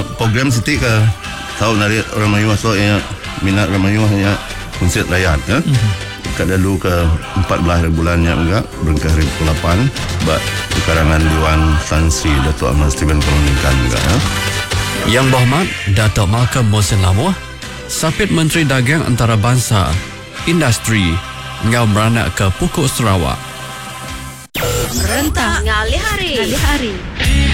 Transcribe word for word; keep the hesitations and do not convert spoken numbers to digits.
program Siti ke tahu dari orang Melayu so ya minat orang Melayu hanya konsert rakyat ya. Mm-hmm. Kat dulu ke empat belas bulannya enggak berengkah hari ke lapan buat karangan Dewan Tan Sri Datuk Ahmad Steven Kolonikan juga ya. Yang Berhormat Datuk Malcolm Mohsin Lamuh, Sapit Menteri Dagang Antarabangsa, Industri, ngau beranak ke Pokok Sarawak. Rentak ngalih hari. Ngalih hari.